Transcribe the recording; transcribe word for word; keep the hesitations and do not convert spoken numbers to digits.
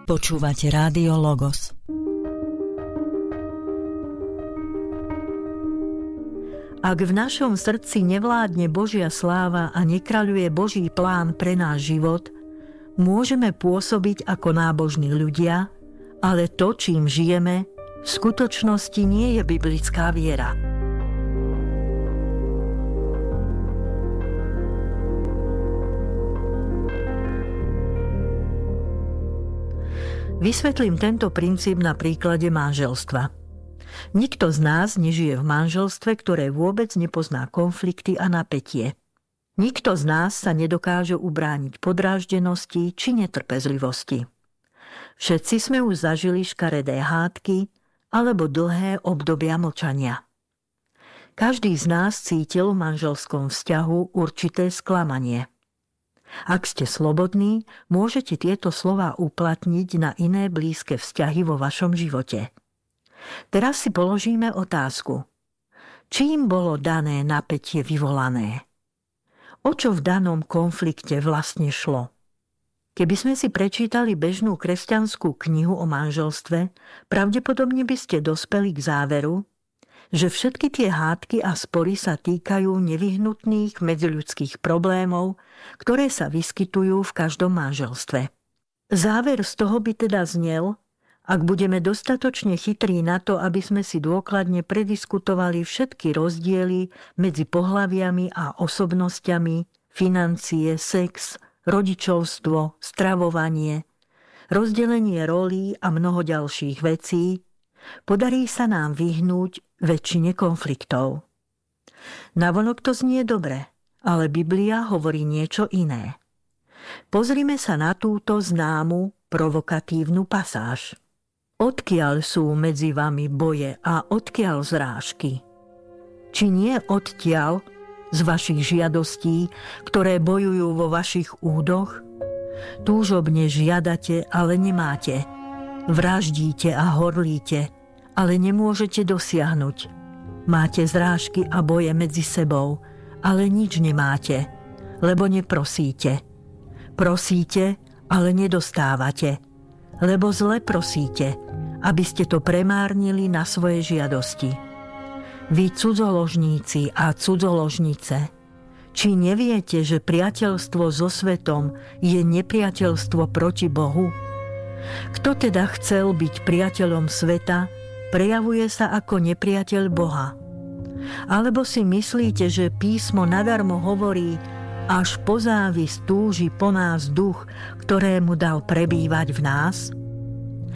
Počúvate Rádio Logos. Ak v našom srdci nevládne Božia sláva a nekráľuje Boží plán pre náš život, môžeme pôsobiť ako nábožní ľudia, ale to, čím žijeme, v skutočnosti nie je biblická viera. Vysvetlím tento princíp na príklade manželstva. Nikto z nás nežije v manželstve, ktoré vôbec nepozná konflikty a napätie. Nikto z nás sa nedokáže ubrániť podráždenosti či netrpezlivosti. Všetci sme už zažili škaredé hádky alebo dlhé obdobia mlčania. Každý z nás cítil v manželskom vzťahu určité sklamanie. Ak ste slobodní, môžete tieto slová uplatniť na iné blízke vzťahy vo vašom živote. Teraz si položíme otázku. Čím bolo dané napätie vyvolané? O čo v danom konflikte vlastne šlo? Keby sme si prečítali bežnú kresťanskú knihu o manželstve, pravdepodobne by ste dospeli k záveru, že všetky tie hádky a spory sa týkajú nevyhnutných medziľudských problémov, ktoré sa vyskytujú v každom manželstve. Záver z toho by teda znel, ak budeme dostatočne chytrí na to, aby sme si dôkladne prediskutovali všetky rozdiely medzi pohlaviami a osobnosťami, financie, sex, rodičovstvo, stravovanie, rozdelenie rolí a mnoho ďalších vecí, podarí sa nám vyhnúť väčšine konfliktov. Navonok to znie dobre, ale Biblia hovorí niečo iné. Pozrime sa na túto známu provokatívnu pasáž. Odkiaľ sú medzi vami boje a odkiaľ zrážky? Či nie odtiaľ z vašich žiadostí, ktoré bojujú vo vašich údoch? Túžobne žiadate, ale nemáte. Vraždíte a horlíte, ale nemôžete dosiahnuť. Máte zrážky a boje medzi sebou, ale nič nemáte, lebo neprosíte. Prosíte, ale nedostávate, lebo zle prosíte, aby ste to premárnili na svoje žiadosti. Vy cudzoložníci a cudzoložnice, či neviete, že priateľstvo so svetom je nepriateľstvo proti Bohu? Kto teda chcel byť priateľom sveta, prejavuje sa ako nepriateľ Boha. Alebo si myslíte, že písmo nadarmo hovorí, až po závis túži po nás duch, ktorému dal prebývať v nás?